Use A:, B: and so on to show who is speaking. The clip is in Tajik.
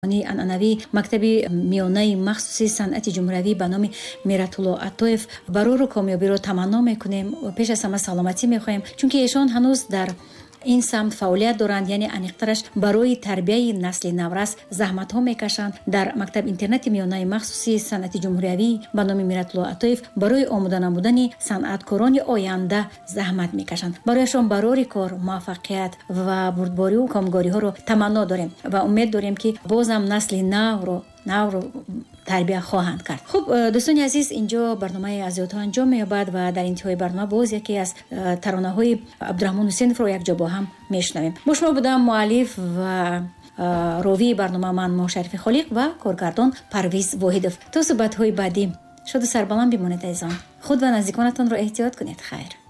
A: анъанавии мактаби миёнаи махсуси санъати ҷумҳуриявӣ ба номи Миратулло Атоев барору комёбиро таманно мекунем. Пеш аз ҳама саломатӣ мехоҳем, чунки эшон ҳанӯз дар ин самт фаъолият доранд, яъне аниқтараш барои тарбияи насли наврас заҳматҳо мекашанд. Дар мактаб интернати миёнаи махсуси санъати ҷумҳуриявӣ ба номи Миратулло Атоев барои омода намудани санъаткорони оянда заҳмат мекашанд. барояшон барори кор, муваффақият ва бурдборию комгориҳоро таманно дорем ва умед дорем ки бозам насли навро тарбия хоҳанд кард. Хуб дӯстони азиз, инҷо барномаи аз ёдҳо анҷом меёбад ва дар интиҳои барнома боз яке аз таронаҳои Абдураҳмон Ҳусейновро якҷо бо ҳам мешунавем. бо шумо будам муаллиф ва ровии барнома ман Мошарифи Холиқ ва коргардон Парвиз Воҳидов. То суҳбатҳои баъдӣ шоду сарбаланд бимонед азизон. худ ва наздиконатонро эҳтиёт кунед. хайр.